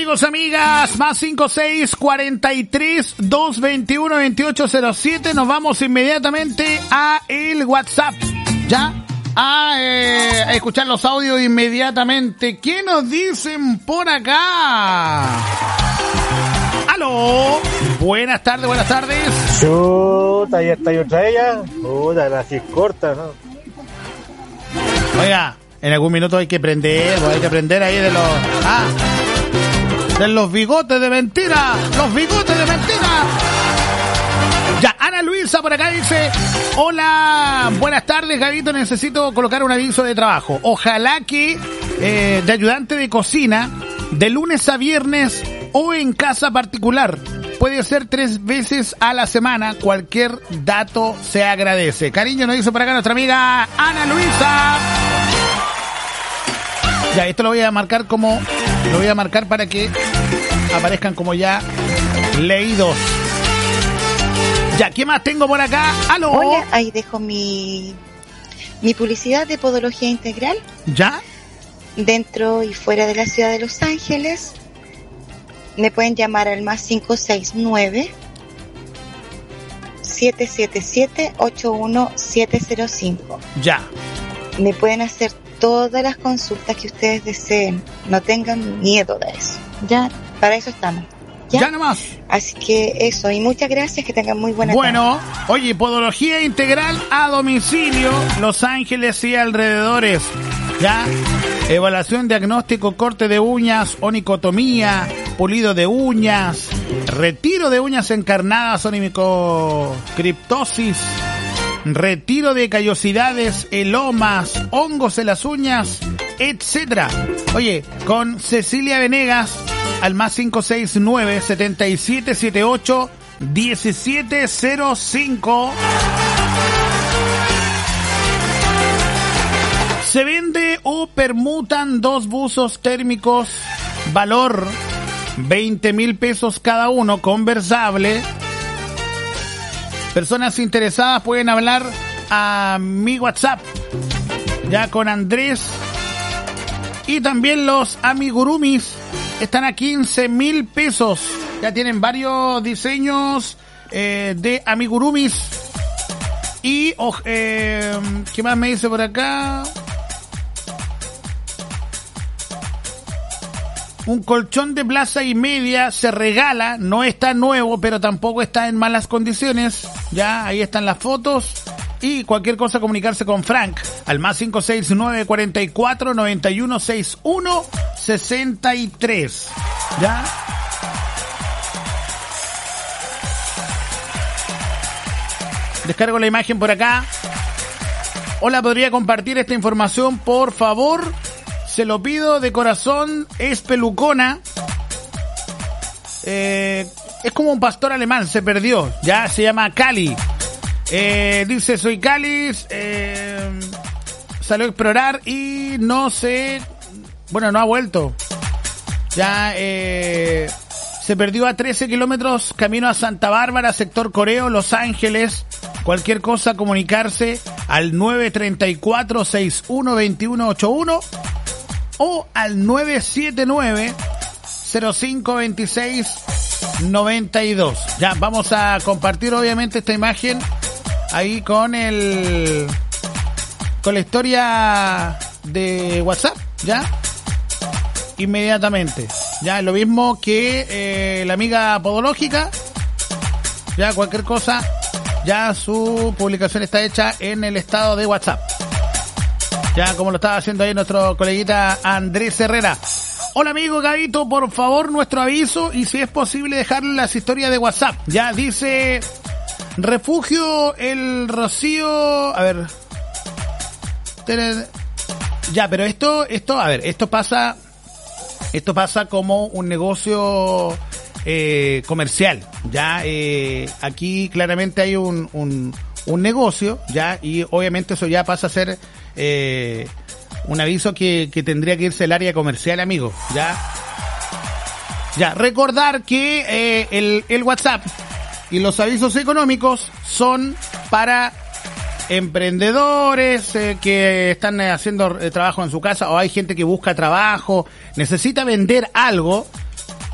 amigos, amigas, más 5643-221-2807. Nos vamos inmediatamente a el WhatsApp, ¿ya? A escuchar los audios inmediatamente. ¿Qué nos dicen por acá? ¡Aló! Buenas tardes, buenas tardes. Chuta, ya está otra ella. Puta, la así corta, ¿no? Oiga, en algún minuto hay que aprender ahí de los bigotes de mentira. Los bigotes de mentira. Ya, Ana Luisa por acá dice: hola, buenas tardes, Gabito, necesito colocar un aviso de trabajo. Ojalá que de ayudante de cocina, de lunes a viernes o en casa particular. Puede ser 3 veces a la semana. Cualquier dato se agradece. Cariño, nos dice por acá nuestra amiga Ana Luisa. Ya, esto lo voy a marcar para que aparezcan como ya leídos. Ya, ¿qué más tengo por acá? ¡Aló! Hola, ahí dejo mi publicidad de podología integral. ¿Ya? Dentro y fuera de la ciudad de Los Ángeles. Me pueden llamar al más 569-777-81705. Ya. Me pueden hacer todas las consultas que ustedes deseen. No tengan miedo de eso. Ya, para eso estamos. Ya nomás. Así que eso, y muchas gracias, que tengan muy buena tarde. Oye, podología integral a domicilio, Los Ángeles y alrededores. Ya, evaluación, diagnóstico, corte de uñas, onicotomía, pulido de uñas, retiro de uñas encarnadas, onicocriptosis, retiro de callosidades, elomas, hongos en las uñas, etcétera. Oye, con Cecilia Venegas al más 569-7778-1705. Se vende o permutan 2 buzos térmicos, valor 20,000 pesos cada uno, conversable. Personas interesadas pueden hablar a mi WhatsApp, ya con Andrés. Y también los amigurumis están a 15,000 pesos. Ya tienen varios diseños de amigurumis. Y, ¿qué más me dice por acá? Un colchón de plaza y media se regala, no está nuevo, pero tampoco está en malas condiciones. Ya, ahí están las fotos. Y cualquier cosa, comunicarse con Frank al más 569-44-91-61-63. ¿Ya? Descargo la imagen por acá. Hola, ¿podría compartir esta información, por favor? Se lo pido de corazón. Es pelucona. Es como un pastor alemán, se perdió. Ya, se llama Cali. Dice: soy Cali, salió a explorar y no sé, bueno, no ha vuelto. Ya, se perdió a 13 kilómetros camino a Santa Bárbara, sector Coreo, Los Ángeles. Cualquier cosa, comunicarse al 934-612181 o al 979-0526-92. Ya, vamos a compartir obviamente esta imagen ahí con la historia de WhatsApp, ¿ya? Inmediatamente. Ya, lo mismo que la amiga podológica. Ya, cualquier cosa, ya su publicación está hecha en el estado de WhatsApp. Ya, como lo estaba haciendo ahí nuestro coleguita Andrés Herrera. Hola amigo Gabito, por favor nuestro aviso y si es posible dejarle las historias de WhatsApp. Ya, dice Refugio El Rocío, a ver. Ya, pero esto pasa como un negocio comercial. Ya, aquí claramente hay un negocio, ya, y obviamente eso ya pasa a ser un aviso que tendría que irse al área comercial, amigo. Ya, recordar que el WhatsApp y los avisos económicos son para emprendedores que están haciendo trabajo en su casa, o hay gente que busca trabajo, necesita vender algo,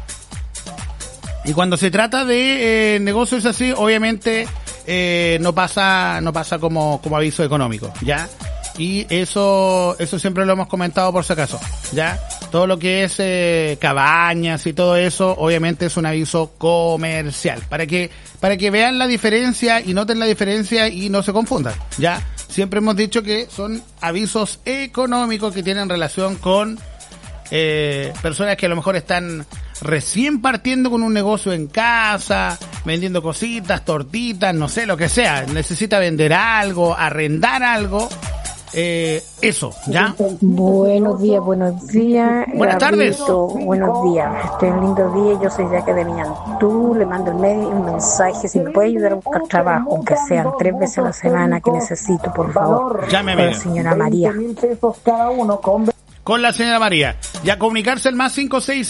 Y cuando se trata de negocios así, obviamente no pasa como aviso económico, ¿ya? Y eso siempre lo hemos comentado por si acaso, ¿ya? Todo lo que es cabañas y todo eso, obviamente es un aviso comercial. Para que vean la diferencia y noten la diferencia y no se confundan, ¿ya? Siempre hemos dicho que son avisos económicos que tienen relación con personas que a lo mejor están recién partiendo con un negocio en casa, vendiendo cositas, tortitas, no sé, lo que sea. Necesita vender algo, arrendar algo. Eso, ¿ya? Buenos días. Buenas Gabriel, tardes. Buenos días. Un lindo día. Yo soy Jaque de Miñantú. Le mando un mensaje. Si me puede ayudar a buscar trabajo, aunque sean 3 veces a la semana, que necesito, por favor. Llame, con la señora María. Con la señora María. Ya comunicarse al más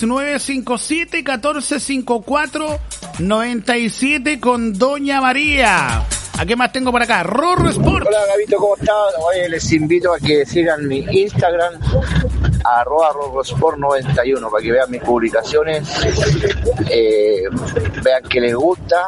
569-57-14-54-97 con doña María. ¿A qué más tengo por acá? Rorro Sport. Hola Gabito, ¿cómo están? Oye, les invito a que sigan mi Instagram, @RorroSport91, para que vean mis publicaciones, vean que les gusta,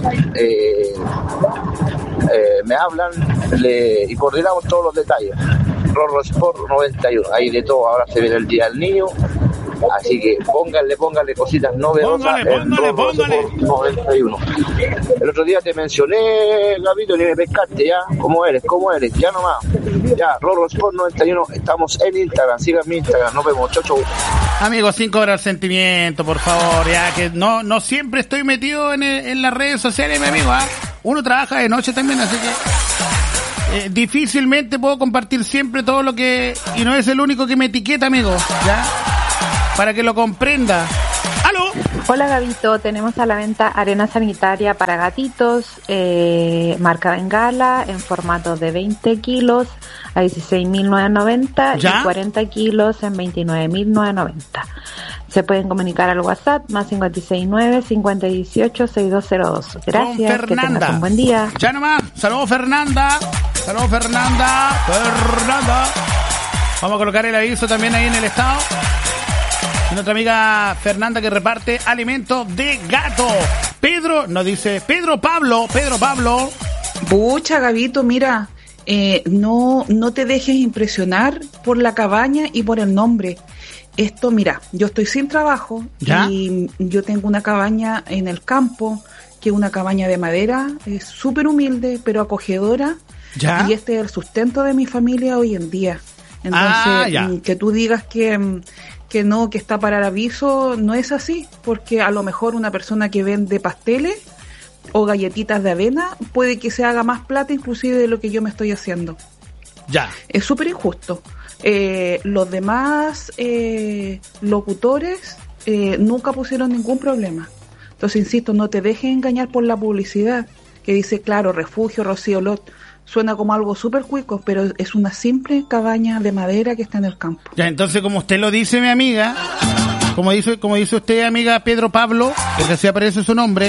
me hablan y coordinamos todos los detalles. RorroSport91, hay de todo. Ahora se viene el Día del Niño, así que pónganle cositas novedosas. Póngale. 91. El otro día te mencioné, Gabito, ni me pescaste ya. ¿Cómo eres? Ya nomás. Ya, RorroSport91, estamos en Instagram. Sigan mi Instagram, nos vemos, chau. Amigos, sin cobrar sentimiento, por favor, ya que no siempre estoy metido en las redes sociales, mi amigo, ¿ah? Uno trabaja de noche también, así que difícilmente puedo compartir siempre todo lo que... Y no es el único que me etiqueta, amigo, ¿ya? Para que lo comprenda. ¡Aló! Hola Gabito, tenemos a la venta arena sanitaria para gatitos, marca Bengala, en formato de 20 kilos a 16.990 ¿Ya? y 40 kilos en 29.990. Se pueden comunicar al WhatsApp más 569-5018-6202. Gracias, Con que Fernanda. tengas un buen día. Ya nomás. Saludos, Fernanda. Vamos a colocar el aviso también ahí en el estado. Y nuestra amiga Fernanda, que reparte alimentos de gato. Pedro, nos dice Pedro Pablo. Pucha, Gabito, mira, no te dejes impresionar por la cabaña y por el nombre. Esto, mira, yo estoy sin trabajo. ¿Ya? Y yo tengo una cabaña en el campo, que es una cabaña de madera, es súper humilde, pero acogedora. ¿Ya? Y este es el sustento de mi familia hoy en día. Entonces, ya. que tú digas que no, que está para el aviso, no es así, porque a lo mejor una persona que vende pasteles o galletitas de avena puede que se haga más plata inclusive de lo que yo me estoy haciendo. Ya. Es súper injusto. Los demás locutores nunca pusieron ningún problema. Entonces, insisto, no te dejes engañar por la publicidad que dice, claro, Refugio Rocío Lot. Suena como algo súper cuico, pero es una simple cabaña de madera que está en el campo. Ya, entonces, como usted lo dice, mi amiga, como dice usted, amiga Pedro Pablo, porque así aparece su nombre,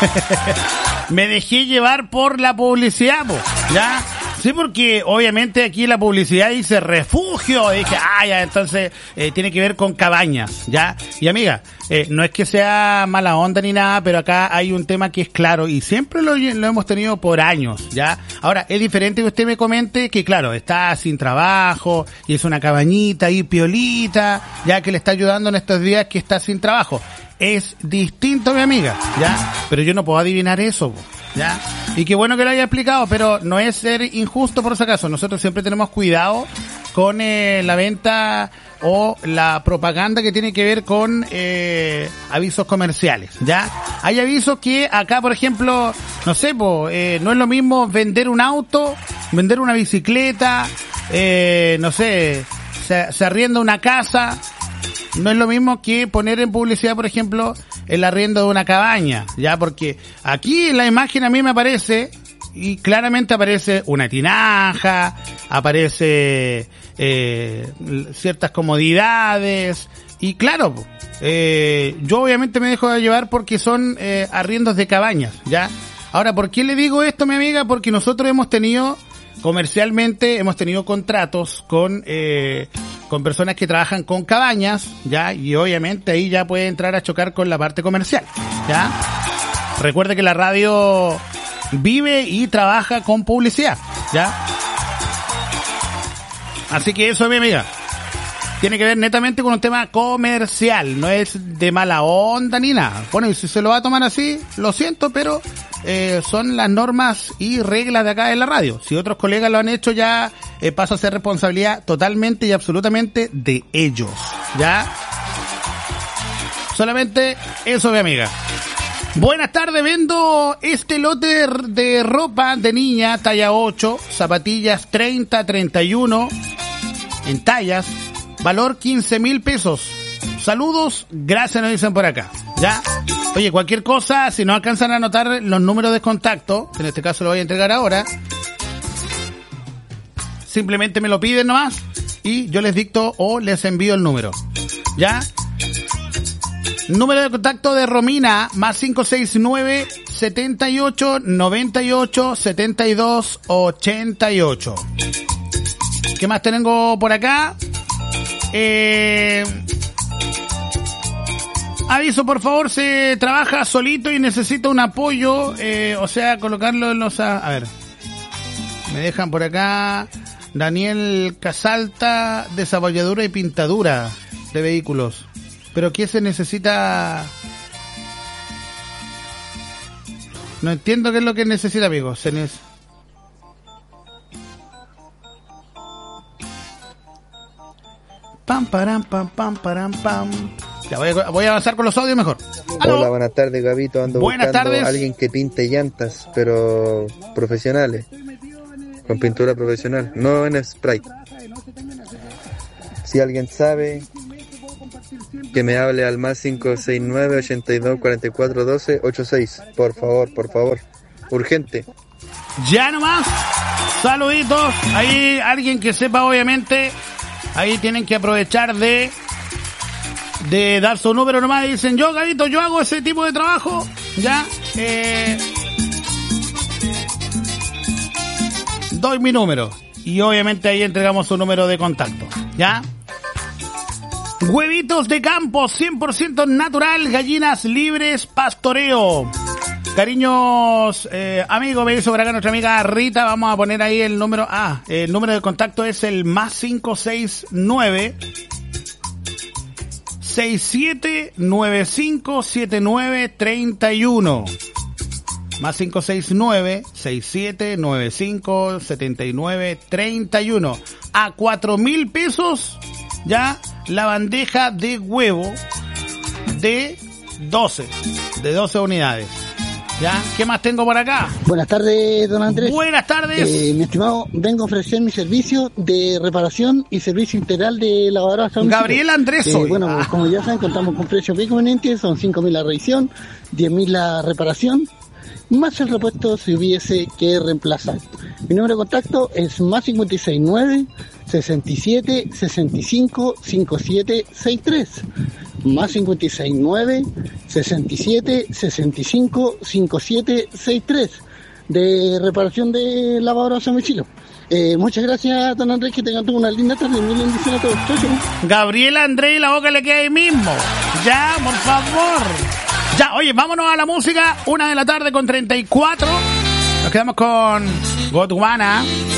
me dejé llevar por la publicidad, po, ¿ya? Sí, porque obviamente aquí la publicidad dice refugio, y dije, ya, entonces tiene que ver con cabañas, ¿ya? Y amiga, no es que sea mala onda ni nada, pero acá hay un tema que es claro y siempre lo hemos tenido por años, ¿ya? Ahora, es diferente que usted me comente que, claro, está sin trabajo y es una cabañita ahí piolita, ya que le está ayudando en estos días que está sin trabajo. Es distinto, mi amiga, ¿ya? Pero yo no puedo adivinar eso, ¿ya? Y qué bueno que lo haya explicado, pero no es ser injusto por si acaso. Nosotros siempre tenemos cuidado con la venta o la propaganda que tiene que ver con avisos comerciales, ¿ya? Hay avisos que acá, por ejemplo, no sé, no es lo mismo vender un auto, vender una bicicleta, no sé, se arrienda una casa. No es lo mismo que poner en publicidad, por ejemplo, el arriendo de una cabaña, ¿ya? Porque aquí en la imagen a mí me aparece, y claramente aparece una tinaja, aparece ciertas comodidades, y claro, yo obviamente me dejo de llevar porque son arriendos de cabañas, ¿ya? Ahora, ¿por qué le digo esto, mi amiga? Porque nosotros hemos tenido, comercialmente, hemos tenido contratos con con personas que trabajan con cabañas, ya, y obviamente ahí ya puede entrar a chocar con la parte comercial, ya. Recuerde que la radio vive y trabaja con publicidad, ya. Así que eso, mi amiga, tiene que ver netamente con un tema comercial, no es de mala onda ni nada. Bueno, y si se lo va a tomar así, lo siento, pero son las normas y reglas de acá de la radio. Si otros colegas lo han hecho, ya pasa a ser responsabilidad totalmente y absolutamente de ellos, ¿ya? Solamente eso, mi amiga. Buenas tardes, vendo este lote de ropa de niña, talla 8, zapatillas 30-31, en tallas, valor 15,000 pesos. Saludos, gracias, nos dicen por acá, ¿ya? Oye, cualquier cosa, si no alcanzan a anotar los números de contacto, que en este caso lo voy a entregar ahora, simplemente me lo piden nomás y yo les dicto o les envío el número, ¿ya? Número de contacto de Romina, más 569 78 98 72 88. ¿Qué más tengo por acá? Aviso, por favor, se trabaja solito y necesita un apoyo, o sea, colocarlo en los... A ver, me dejan por acá Daniel Casalta, desarrolladura y pintadura de vehículos. ¿Pero qué se necesita? No entiendo qué es lo que necesita, amigo. Pam, param, pam, pam, param, pam. Ya voy a avanzar con los audios mejor. ¡Aló! Hola, buenas tardes, Gabito. Ando buscando a alguien que pinte llantas, pero profesionales. Con pintura profesional, no en Sprite. Si alguien sabe, que me hable al más 569 82 44 12 86. Por favor. Urgente. Ya nomás. Saluditos. Ahí alguien que sepa, obviamente. Ahí tienen que aprovechar de dar su número nomás. Y dicen, yo, Gabito, yo hago ese tipo de trabajo. Ya. Doy mi número. Y obviamente ahí entregamos su número de contacto. ¿Ya? Huevitos de campo, 100% natural, gallinas libres, pastoreo. Cariños, amigo, me hizo por acá nuestra amiga Rita. Vamos a poner ahí el número. El número de contacto es el más 569 6795 7931. Más 569 6795 7931. A 4,000 pesos, ya, la bandeja de huevo de 12 unidades. ¿Ya? ¿Qué más tengo por acá? Buenas tardes, don Andrés. Buenas tardes. Mi estimado, vengo a ofrecer mi servicio de reparación y servicio integral de lavadora. Gabriel Andrés. Bueno, como ya saben, contamos con precios bien convenientes. Son 5,000 la revisión, 10,000 la reparación, más el repuesto si hubiese que reemplazar. Mi número de contacto es más 569 67 65 57 63. Más 569 67 65 57 63 de reparación de lavadoras a domicilio. Muchas gracias, don Andrés, que tengan una linda tarde. Muy bendición a todos. Gabriel Andrés, la boca le queda ahí mismo. Ya, por favor. Ya, oye, vámonos a la música. 1:34 p.m. Nos quedamos con Godwana.